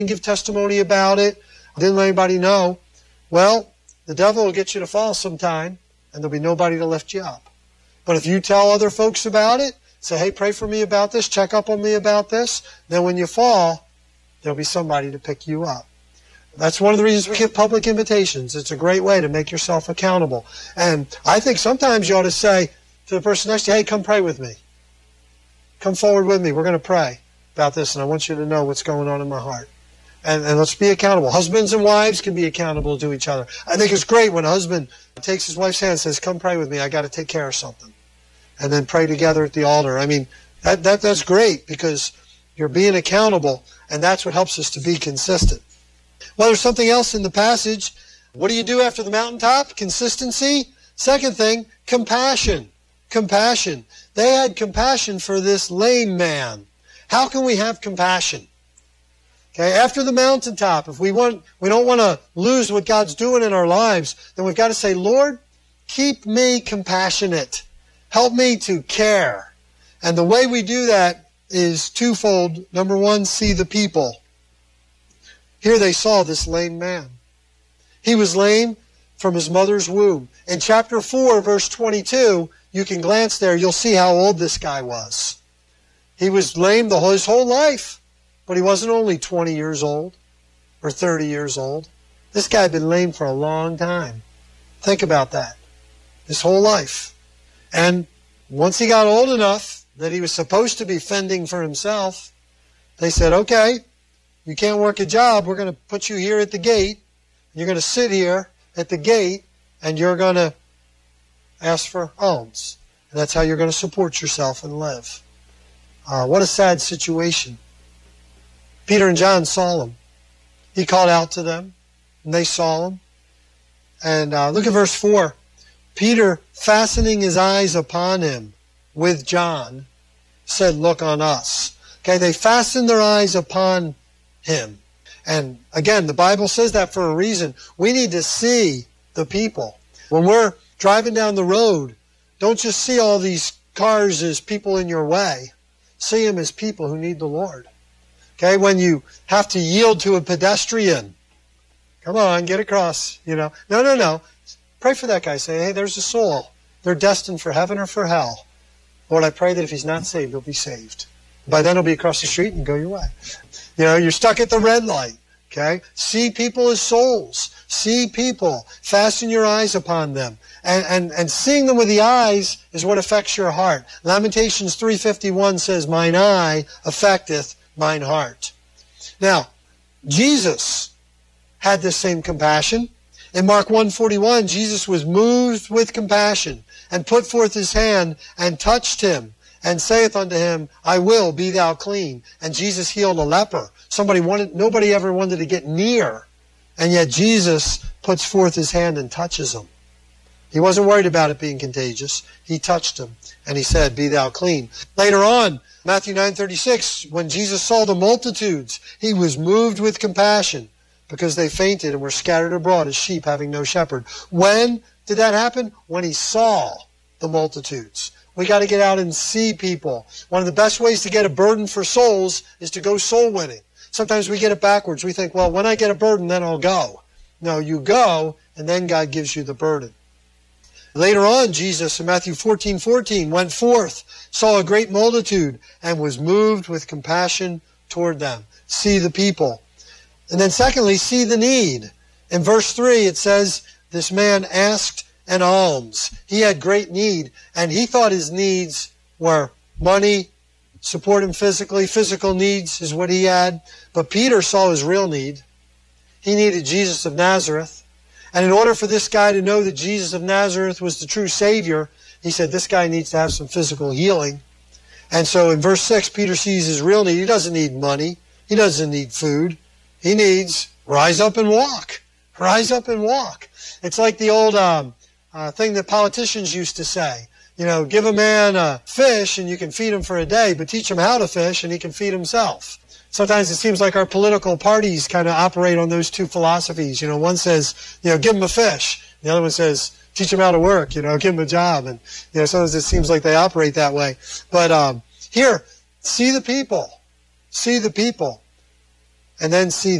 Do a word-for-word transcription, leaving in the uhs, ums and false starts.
and give testimony about it. Didn't let anybody know. Well, the devil will get you to fall sometime, and there'll be nobody to lift you up. But if you tell other folks about it, say, hey, pray for me about this, check up on me about this, then when you fall, there'll be somebody to pick you up. That's one of the reasons we give public invitations. It's a great way to make yourself accountable. And I think sometimes you ought to say to the person next to you, hey, come pray with me. Come forward with me. We're going to pray about this, and I want you to know what's going on in my heart. And, and let's be accountable. Husbands and wives can be accountable to each other. I think it's great when a husband takes his wife's hand and says, come pray with me. I got to take care of something. And then pray together at the altar. I mean, that, that that's great because you're being accountable, and that's what helps us to be consistent. Well, there's something else in the passage. What do you do after the mountaintop? Consistency. Second thing, compassion. Compassion. They had compassion for this lame man. How can we have compassion? Okay, after the mountaintop, if we want, we don't want to lose what God's doing in our lives, then we've got to say, Lord, keep me compassionate. Help me to care. And the way we do that is twofold. Number one, see the people. Here they saw this lame man. He was lame from his mother's womb. In chapter four, verse twenty-two, you can glance there, you'll see how old this guy was. He was lame the whole, his whole life, but he wasn't only twenty years old or thirty years old. This guy had been lame for a long time. Think about that. His whole life. And once he got old enough that he was supposed to be fending for himself, they said, okay, you can't work a job. We're going to put you here at the gate. You're going to sit here at the gate, and you're going to ask for alms. And that's how you're going to support yourself and live. Uh, what a sad situation. Peter and John saw him. He called out to them, and they saw him. And uh, look at verse four. Peter, fastening his eyes upon him with John, said, look on us. Okay, they fastened their eyes upon him. And again, the Bible says that for a reason. We need to see the people. When we're driving down the road, don't just see all these cars as people in your way. See them as people who need the Lord. Okay, when you have to yield to a pedestrian, come on, get across, you know. No, no, no. Pray for that guy. Say, hey, there's a soul. They're destined for heaven or for hell. Lord, I pray that if he's not saved, he'll be saved. By then he'll be across the street and go your way. You know, you're stuck at the red light. Okay? See people as souls. See people. Fasten your eyes upon them. And, and, and seeing them with the eyes is what affects your heart. Lamentations three fifty-one says, mine eye affecteth mine heart. Now, Jesus had this same compassion. In Mark one forty-one, Jesus was moved with compassion and put forth his hand and touched him and saith unto him, I will, be thou clean. And Jesus healed a leper. Somebody wanted, nobody ever wanted to get near. And yet Jesus puts forth his hand and touches him. He wasn't worried about it being contagious. He touched him and he said, be thou clean. Later on, Matthew nine thirty-six, when Jesus saw the multitudes, he was moved with compassion because they fainted and were scattered abroad as sheep having no shepherd. When did that happen? When he saw the multitudes. We got to get out and see people. One of the best ways to get a burden for souls is to go soul winning. Sometimes we get it backwards. We think, well, when I get a burden, then I'll go. No, you go, and then God gives you the burden. Later on, Jesus in Matthew fourteen fourteen went forth, saw a great multitude, and was moved with compassion toward them. See the people. And then secondly, see the need. In verse three, it says, this man asked an alms. He had great need, and he thought his needs were money, support him physically. Physical needs is what he had. But Peter saw his real need. He needed Jesus of Nazareth. And in order for this guy to know that Jesus of Nazareth was the true Savior, he said this guy needs to have some physical healing. And so in verse six, Peter sees his real need. He doesn't need money. He doesn't need food. He needs rise up and walk. Rise up and walk. It's like the old um, uh, thing that politicians used to say. You know, give a man a fish and you can feed him for a day, but teach him how to fish and he can feed himself. Sometimes it seems like our political parties kind of operate on those two philosophies. You know, one says, you know, give him a fish. The other one says, teach him how to work, you know, give him a job. And, you know, sometimes it seems like they operate that way. But um, here, see the people. See the people. and then see